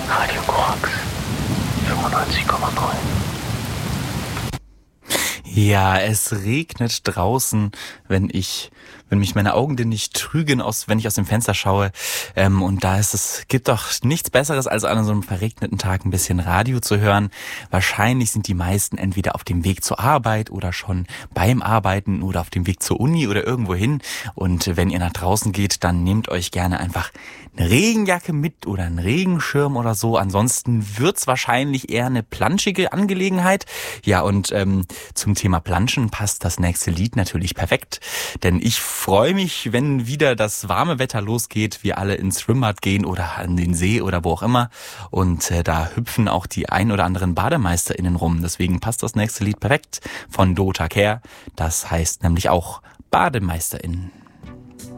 Radio Korax 95,9. Ja, es regnet draußen, wenn mich meine Augen denn nicht trügen, wenn ich aus dem Fenster schaue. Und gibt doch nichts Besseres, als an so einem verregneten Tag ein bisschen Radio zu hören. Wahrscheinlich sind die meisten entweder auf dem Weg zur Arbeit oder schon beim Arbeiten oder auf dem Weg zur Uni oder irgendwo hin. Und wenn ihr nach draußen geht, dann nehmt euch gerne einfach eine Regenjacke mit oder einen Regenschirm oder so. Ansonsten wird's wahrscheinlich eher eine planschige Angelegenheit. Ja, und zum Thema Planschen passt das nächste Lied natürlich perfekt. Denn ich freue mich, wenn wieder das warme Wetter losgeht, wir alle ins Schwimmbad gehen oder an den See oder wo auch immer. Und da hüpfen auch die ein oder anderen BademeisterInnen rum. Deswegen passt das nächste Lied perfekt von Dota Care. Das heißt nämlich auch BademeisterInnen.